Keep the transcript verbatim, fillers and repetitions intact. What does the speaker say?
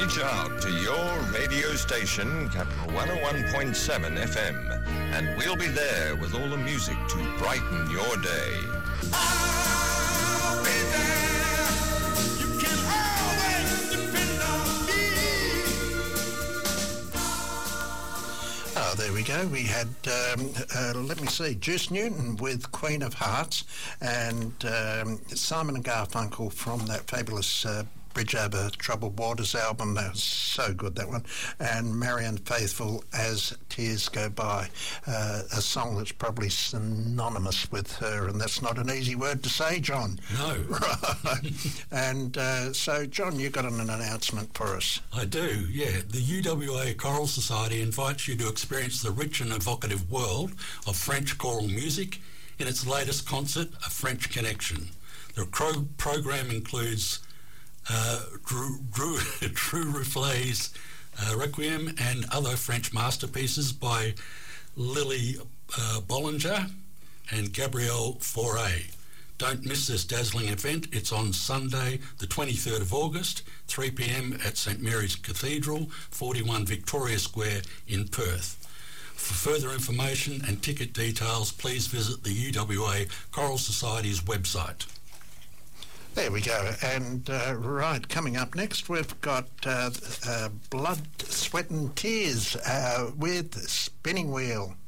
reach out to your radio station, Capital one oh one point seven F M, and we'll be there with all the music to brighten your day. I'll be there. You can always depend on me. Oh, there we go. We had, um, uh, let me see, Juice Newton with Queen of Hearts, and um, Simon and Garfunkel from that fabulous uh, Bridge Over Troubled Waters album. That was so good, that one. And Marianne Faithfull, As Tears Go By, uh, a song that's probably synonymous with her, and that's not an easy word to say, John. No. Right. And uh, so, John, you got an announcement for us. I do, yeah. The U W A Choral Society invites you to experience the rich and evocative world of French choral music in its latest concert, A French Connection. The cro- program includes Uh, Drew, Drew, Drew Rufflet's uh, Requiem and other French masterpieces by Lily uh, Bollinger and Gabrielle Fauré. Don't miss this dazzling event. It's on Sunday, the twenty-third of August, three p m at St Mary's Cathedral, forty-one Victoria Square in Perth. For further information and ticket details, please visit the U W A Choral Society's website. There we go. And uh, right, coming up next, we've got uh, uh, Blood, Sweat and Tears uh, with Spinning Wheel.